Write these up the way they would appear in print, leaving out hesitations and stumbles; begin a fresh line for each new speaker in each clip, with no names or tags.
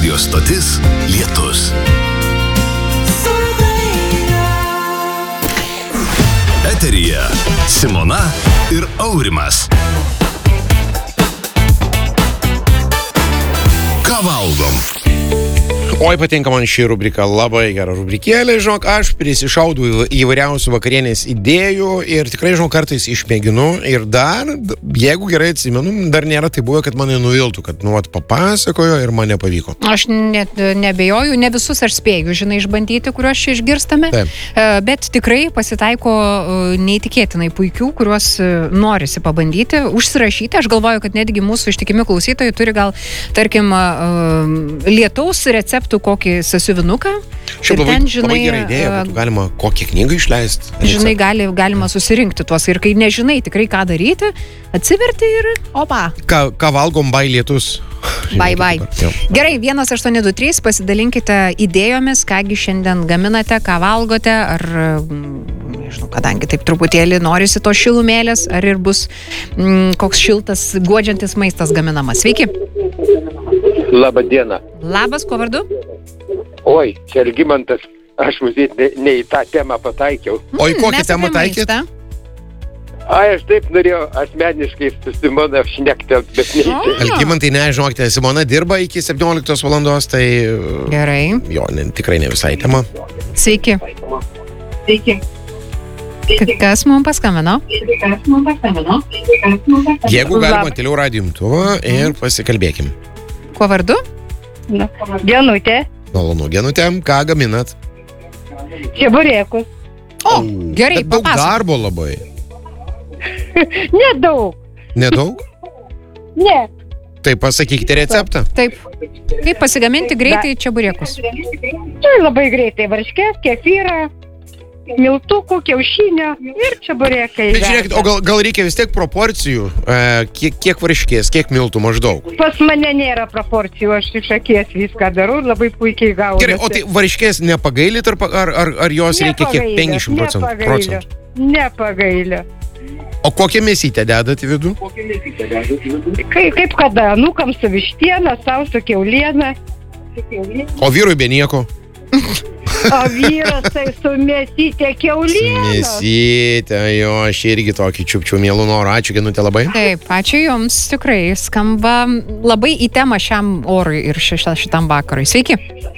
Radio stotis Lietus. Eteryje Simona ir Aurimas. Ką valgom?
Oi, patinka man ši rubrika, labai gera rubrikėlė, žinok, aš prisišaudau įvairiausių vakarienės idėjų ir tikrai, žinok, kartais išmėginu ir dar, jeigu gerai atsimenu, dar nėra tai buvo, kad mane nuviltų, kad, papasakojo ir man nepavyko.
Aš net nebejoju, ne visus aš spėju, žinai, išbandyti, kuriuos čia išgirstame, bet tikrai pasitaiko neįtikėtinai puikių, kuriuos norisi pabandyti, užsirašyti. Aš galvoju, kad netgi mūsų ištikimi klausytojai turi gal, tarkim, lietaus receptų kokį sąsiuvinuką.
Šiaip labai gera idėja, būtų galima kokią knygą išleisti.
Žinai, galima susirinkti tuos ir kai nežinai tikrai ką daryti, atsiverti ir opa.
Ką valgom, bai lietus.
Bye. Gerai, 1823, pasidalinkite idėjomis, kągi šiandien gaminate, ką valgote, ar, nežinau, kadangi taip truputėlį norisi to šilumėlės, ar ir bus koks šiltas, guodžiantis maistas gaminamas. Sveiki.
Labą dieną.
Labas, kuo vardu?
Oi, čia Algimantas, aš matyt ne į tą temą pataikiau.
Oi, kokią temą taikėt?
Aš taip norėjau asmeniškai su Simona šnektelt, bet neįtė.
Algimantai, žinokite, Simona dirba iki 17 valandos, tai...
Gerai.
Jo, tikrai ne visai tema.
Sveiki. Kas mums paskambino?
Jeigu galima, toliau radijo imtuvą ir pasikalbėkim.
Kuo vardu?
Genutė.
Malonu, Genutė, ką gaminat?
Čeburekus.
O, gerai,
daug darbo labai.
Nedaug.
Nedaug?
Ne.
Tai pasakykite receptą.
Taip. Kaip pasigaminti greitai čeburekus?
Tai labai greitai varškės, kefyrą, miltukų, kiaušinio ir čeburekai.
Bet žiūrėkit, o gal reikia vis tiek proporcijų? Kiek varškės, kiek miltų maždaug?
Pas mane nėra proporcijų, aš iš akies viską darau ir labai puikiai gaunasi.
Gerai, o tai varškės nepagailit ar jos reikia kiek 50%?
Nepagailė.
O kokią mėsytę dedat į vidų?
Kaip kada, anūkam su vištiena, sau su kiauliena.
O vyrui be nieko?
O vyras tai su mėsytė kiauliena.
Mėsytė, jo, aš irgi tokį čiupčiau, mielų norų. Ačiū, Genutė, labai.
Taip, ačiū Jums, tikrai skamba labai į temą šiam orui ir šitam vakarui. Sveiki.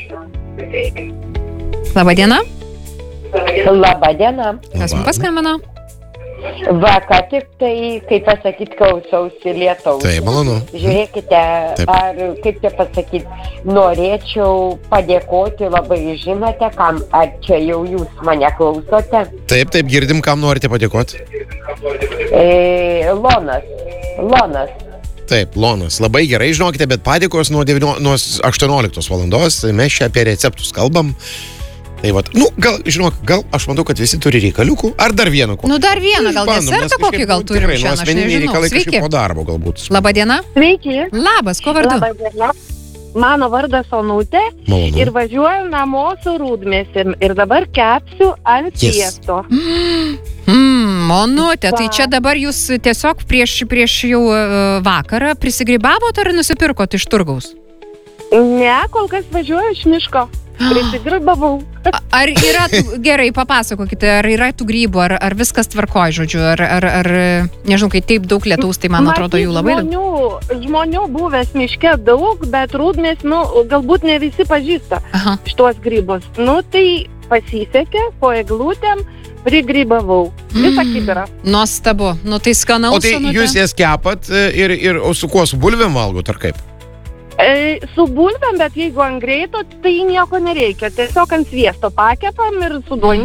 Labadiena.
Labadiena.
Kas mums paskambino?
Va, ką tik tai, kaip pasakyti, klausausi lietaus.
Tai malonu.
Žiūrėkite, ar, kaip čia pasakyti, norėčiau padėkoti labai, žinote, kam, ar čia jau jūs mane klausote?
Taip, girdim, kam norite padėkoti.
Lonas.
Taip, Lonas. Labai gerai, žinokite, bet padėkos nuo 18 valandos, mes čia apie receptus kalbam. Tai vat, gal aš matau, kad visi turi reikaliukų, ar dar vieną kokį?
Dar vieną, gal desertą kokį gal turim šiandien, aš nežinau.
Sveiki. Po darbo galbūt.
Labadiena.
Sveiki.
Labas, kuo vardu?
Labadiena. Mano vardas Onutė.
Malonu.
Ir važiuoju namo su rūdmėsim ir dabar kepsiu ant sviesto.
Onutė, tai čia dabar jūs tiesiog prieš jau vakarą prisigrybavot ar nusipirkot iš turgaus?
Ne, kol kas važiuoju iš miško. Prisigrybavau.
Ar yra, gerai, papasakokite, ar yra tų grybų, ar viskas tvarkoj, žodžiu, ar nežinau, kai taip daug lietaus, tai man atrodo jų labai daug.
Žmonių buvęs miške daug, bet rūdmės, galbūt ne visi pažįsta šitos grybus. Tai pasisekė, po eglutėm prigrybavau. Visą kibirą.
Nuostabu, tai skanaus.
O tai jūs jas kepat ir su kuo, su bulvėm valgot, ar kaip?
Su bulvėm, bet jeigu ant greito, tai nieko nereikia. Tiesiog ant sviesto pakepam ir su duonim.